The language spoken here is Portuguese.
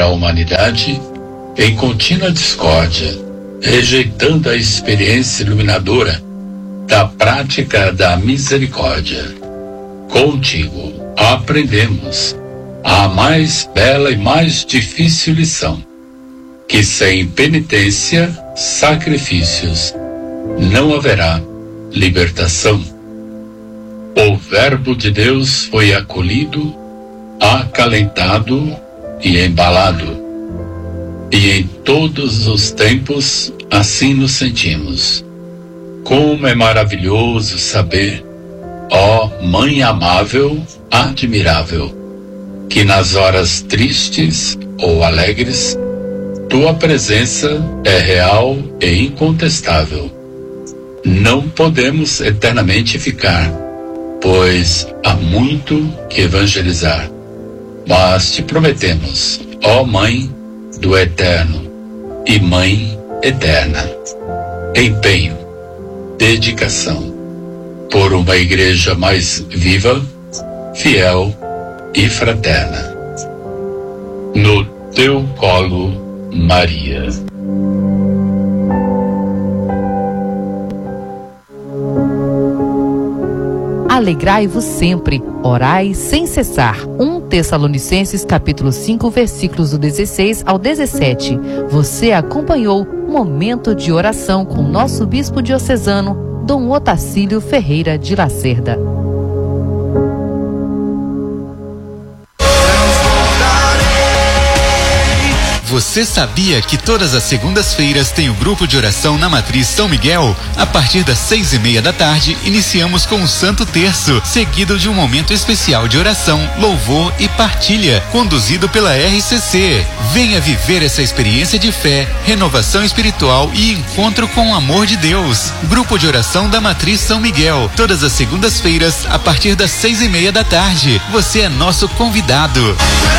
da humanidade em contínua discórdia, rejeitando a experiência iluminadora da prática da misericórdia. Contigo aprendemos a mais bela e mais difícil lição, que sem penitência, sacrifícios, não haverá libertação. O Verbo de Deus foi acolhido, acalentado e embalado. E em todos os tempos assim nos sentimos. Como é maravilhoso saber, ó Mãe amável, admirável, que nas horas tristes ou alegres, tua presença é real e incontestável. Não podemos eternamente ficar, pois há muito que evangelizar. Mas te prometemos, ó Mãe do Eterno e Mãe Eterna, empenho, dedicação, por uma igreja mais viva, fiel e fraterna. No teu colo, Maria. Alegrai-vos sempre, orai sem cessar. 1 Tessalonicenses capítulo 5, versículos do 16 ao 17. Você acompanhou Momento de Oração com nosso bispo diocesano, Dom Otacílio Ferreira de Lacerda. Você sabia que todas as segundas-feiras tem o grupo de oração na Matriz São Miguel? A partir das 6:30 da tarde, iniciamos com o Santo Terço, seguido de um momento especial de oração, louvor e partilha, conduzido pela RCC. Venha viver essa experiência de fé, renovação espiritual e encontro com o amor de Deus. Grupo de oração da Matriz São Miguel, todas as segundas-feiras, a partir das 6:30 da tarde. Você é nosso convidado.